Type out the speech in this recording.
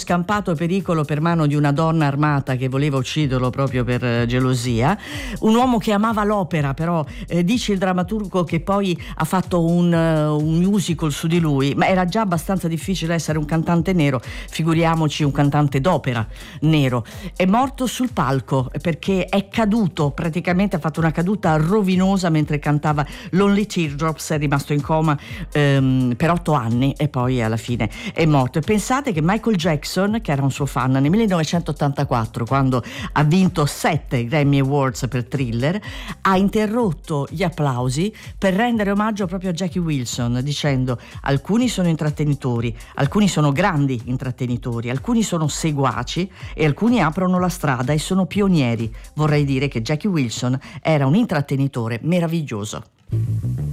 scampato pericolo per mano di una donna armata che voleva ucciderlo proprio per gelosia, un uomo che amava l'opera, però dice il drammaturgo che poi ha fatto un musical su di lui, ma era già abbastanza difficile essere un cantante nero, figuriamoci un cantante d'opera nero. È morto sul palco perché è caduto, praticamente ha fatto una caduta rovinosa mentre cantava Lonely Teardrops, è rimasto in coma per 8 anni e poi alla fine è morto. E pensate che Michael Jackson, che era un suo fan, nel 1984, quando ha vinto 7 Grammy Awards per Thriller, ha interrotto gli applausi per rendere omaggio proprio a Jackie Wilson, dicendo: alcuni sono intrattenitori, alcuni sono grandi intrattenitori, alcuni sono seguaci e alcuni aprono la strada e sono pionieri. Vorrei dire che Jackie Wilson era un intrattenitore meraviglioso.